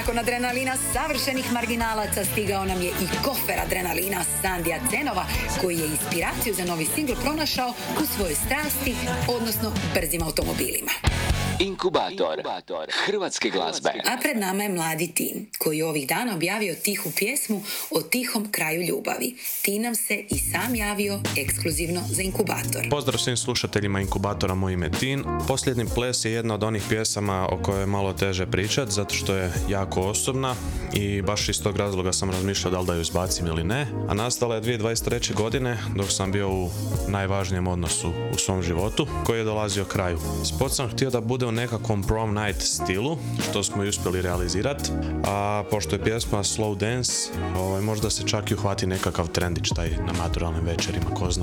Nakon adrenalina savršenih marginalaca stigao nam je i kofer adrenalina Sandija Cenova, koji je inspiraciju za novi singl pronašao u svojoj strasti, odnosno brzim automobilima. Inkubator hrvatske glazbe. A pred nama je mladi Tin, koji je ovih dana objavio tihu pjesmu o tihom kraju ljubavi. Tin nam se i sam javio ekskluzivno za Inkubator. Pozdrav svim slušateljima Inkubatora, moj ime Tin. Posljednji ples je jedna od onih pjesama o kojoj je malo teže pričat, zato što je jako osobna i baš iz tog razloga sam razmišljao da li da ju izbacim ili ne. A nastala je 2023. godine dok sam bio u najvažnijem odnosu u svom životu, koji je dolazio kraju. Spot sam htio da bude u nekakvom prom night stilu, što smo i uspjeli realizirati, a pošto je pjesma slow dance, možda se čak i uhvati nekakav trendić taj na maturalnim večerima, ko zna.